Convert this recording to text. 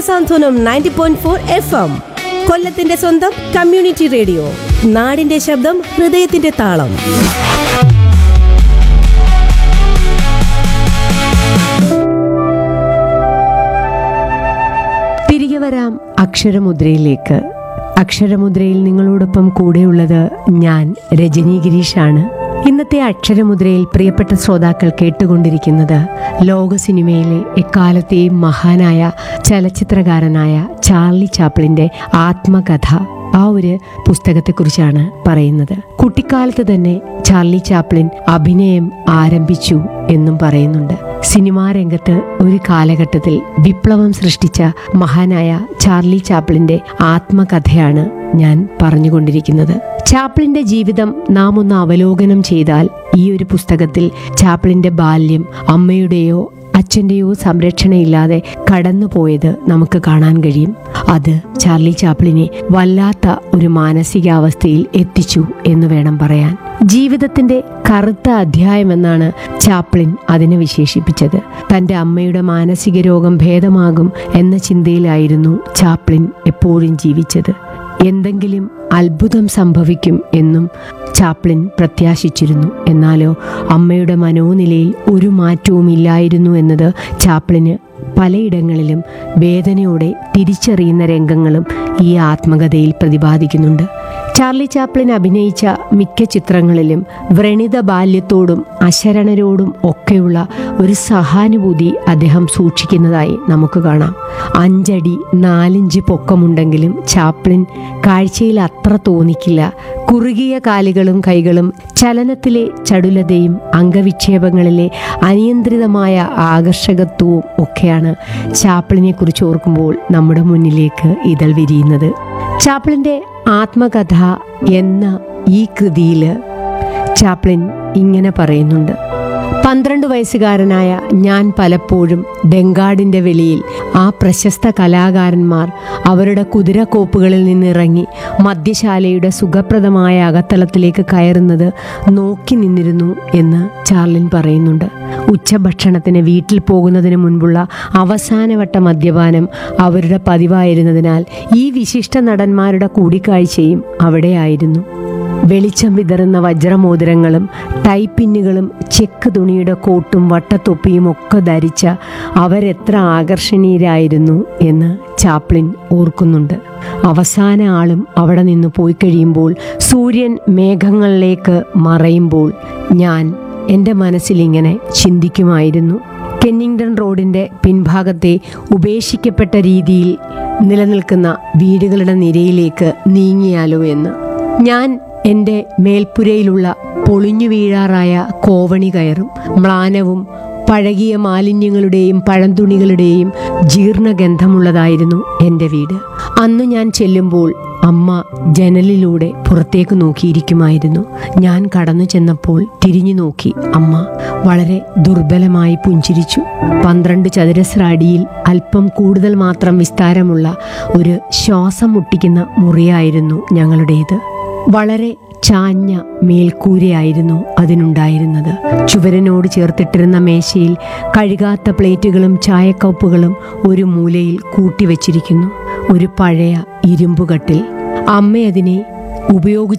സാന്ത്വനം 90.4 FM. കൊല്ലത്തിന്റെ സ്വന്തം community radio. നാടിന്റെ ശബ്ദം, ഹൃദയത്തിന്റെ താളം. തിരികെ വരാം അക്ഷരമുദ്രയിലേക്ക്. അക്ഷരമുദ്രയിൽ നിങ്ങളോടൊപ്പം കൂടെയുള്ളത് ഞാൻ രജനി ഗിരീഷാണ്. ഇന്നത്തെ അക്ഷരമുദ്രയിൽ പ്രിയപ്പെട്ട ശ്രോതാക്കൾ കേട്ടുകൊണ്ടിരിക്കുന്നത് ലോക സിനിമയിലെ എക്കാലത്തെയും മഹാനായ ചലച്ചിത്രകാരനായ ചാർലി ചാപ്ലിന്റെ ആത്മകഥ, ആ ഒരു പുസ്തകത്തെക്കുറിച്ചാണ് പറയുന്നത്. കുട്ടിക്കാലത്ത് തന്നെ ചാർലി ചാപ്ലിൻ അഭിനയം ആരംഭിച്ചു എന്നും പറയുന്നുണ്ട്. സിനിമാ രംഗത്ത് ഒരു കാലഘട്ടത്തിൽ വിപ്ലവം സൃഷ്ടിച്ച മഹാനായ ചാർലി ചാപ്ലിന്റെ ആത്മകഥയാണ് ഞാൻ പറഞ്ഞുകൊണ്ടിരിക്കുന്നത്. ചാപ്ലിന്റെ ജീവിതം നാം ഒന്ന് അവലോകനം ചെയ്താൽ ഈ ഒരു പുസ്തകത്തിൽ ചാപ്ലിന്റെ ബാല്യം അമ്മയുടെയോ അച്ഛൻ്റെയോ സംരക്ഷണയില്ലാതെ കടന്നുപോയത് നമുക്ക് കാണാൻ കഴിയും. അത് ചാർലി ചാപ്ലിനെ വല്ലാത്ത ഒരു മാനസികാവസ്ഥയിൽ എത്തിച്ചു എന്ന് വേണം പറയാൻ. ജീവിതത്തിന്റെ കറുത്ത അധ്യായമെന്നാണ് ചാപ്ലിൻ അതിനെ വിശേഷിപ്പിച്ചത്. തന്റെ അമ്മയുടെ മാനസിക രോഗം ഭേദമാകും എന്ന ചിന്തയിലായിരുന്നു ചാപ്ലിൻ എപ്പോഴും ജീവിച്ചത്. എന്തെങ്കിലും അത്ഭുതം സംഭവിക്കും എന്നും ചാപ്ലിൻ പ്രത്യാശിച്ചിരുന്നു. എന്നാലോ അമ്മയുടെ മനോനിലയിൽ ഒരു മാറ്റവും ഇല്ലായിരുന്നു എന്നത് ചാപ്ലിന് പലയിടങ്ങളിലും വേദനയോടെ തിരിച്ചറിയുന്ന രംഗങ്ങളും ഈ ആത്മകഥയിൽ പ്രതിപാദിക്കുന്നുണ്ട്. ചാർലി ചാപ്ലിൻ അഭിനയിച്ച മിക്ക ചിത്രങ്ങളിലും വ്രണിത ബാല്യത്തോടും അശരണരോടും ഒക്കെയുള്ള ഒരു സഹാനുഭൂതി അദ്ദേഹം സൂക്ഷിക്കുന്നതായി നമുക്ക് കാണാം. 5 അടി 4 ഇഞ്ച് പൊക്കമുണ്ടെങ്കിലും ചാപ്ലിൻ കാഴ്ചയിൽ അത്ര തോന്നിക്കില്ല. കുറുകിയ കാലുകളും കൈകളും ചലനത്തിലെ ചടുലതയും അംഗവിക്ഷേപങ്ങളിലെ അനിയന്ത്രിതമായ ആകർഷകത്വവും ഒക്കെയാണ് ചാപ്ലിനെ കുറിച്ച് ഓർക്കുമ്പോൾ നമ്മുടെ മുന്നിലേക്ക് ഇതൾ വിരിയുന്നത്. ചാപ്ലിന്റെ ആത്മകഥ എന്ന ഈ കൃതിയിൽ ചാപ്ലിൻ ഇങ്ങനെ പറയുന്നുണ്ട്: 12 വയസ്സുകാരനായ ഞാൻ പലപ്പോഴും ഡെങ്കാർഡിന്റെ വെളിയിൽ ആ പ്രശസ്ത കലാകാരന്മാർ അവരുടെ കുതിരക്കോപ്പുകളിൽ നിന്നിറങ്ങി മദ്യശാലയുടെ സുഖപ്രദമായ അകത്തളത്തിലേക്ക് കയറുന്നത് നോക്കി നിന്നിരുന്നു എന്ന് ചാർലിൻ പറയുന്നുണ്ട്. ഉച്ചഭക്ഷണത്തിന് വീട്ടിൽ പോകുന്നതിന് മുൻപുള്ള അവസാനവട്ട മദ്യപാനം അവരുടെ പതിവായിരുന്നതിനാൽ ഈ വിശിഷ്ട നടന്മാരുടെ കൂടിക്കാഴ്ചയും അവിടെയായിരുന്നു. വെളിച്ചം വിതറുന്ന വജ്രമോതിരങ്ങളും ടൈപ്പിന്നുകളും ചെക്ക് തുണിയുടെ കോട്ടും വട്ടത്തൊപ്പിയും ഒക്കെ ധരിച്ച അവരെത്ര ആകർഷണീയരായിരുന്നു എന്ന് ചാപ്ലിൻ ഓർക്കുന്നുണ്ട്. അവസാന ആളും അവിടെ നിന്ന് പോയി കഴിയുമ്പോൾ സൂര്യൻ മേഘങ്ങളിലേക്ക് മറയുമ്പോൾ ഞാൻ എൻ്റെ മനസ്സിലിങ്ങനെ ചിന്തിക്കുമായിരുന്നു: കെന്നിങ്ടൺ റോഡിൻ്റെ പിൻഭാഗത്തെ ഉപേക്ഷിക്കപ്പെട്ട രീതിയിൽ നിലനിൽക്കുന്ന വീടുകളുടെ നിരയിലേക്ക് നീങ്ങിയാലോ എന്ന്. ഞാൻ എൻ്റെ മേൽപ്പുരയിലുള്ള പൊളിഞ്ഞു വീഴാറായ കോവണി കയറും. മ്ലാനവും പഴകിയ മാലിന്യങ്ങളുടെയും പഴന്തുണികളുടെയും ജീർണഗന്ധമുള്ളതായിരുന്നു എൻ്റെ വീട്. അന്ന് ഞാൻ ചെല്ലുമ്പോൾ അമ്മ ജനലിലൂടെ പുറത്തേക്ക് നോക്കിയിരിക്കുമായിരുന്നു. ഞാൻ കടന്നു ചെന്നപ്പോൾ തിരിഞ്ഞു നോക്കി അമ്മ വളരെ ദുർബലമായി പുഞ്ചിരിച്ചു. 12 ചതുരശ്ര അടിയിൽ അല്പം കൂടുതൽ മാത്രം വിസ്താരമുള്ള ഒരു ശ്വാസം മുട്ടിക്കുന്ന മുറിയായിരുന്നു ഞങ്ങളുടേത്. വളരെ ചാഞ്ഞ മേൽക്കൂരയായിരുന്നു അതിനുണ്ടായിരുന്നത്. ചുവരനോട് ചേർത്തിട്ടിരുന്ന മേശയിൽ കഴുകാത്ത പ്ലേറ്റുകളും ചായക്കപ്പുകളും ഒരു മൂലയിൽ കൂട്ടിവെച്ചിരിക്കുന്നു. ഒരു പഴയ ഇരുമ്പുകട്ടിൽ. അമ്മ അതിനെ ഉപയോഗിച്ചു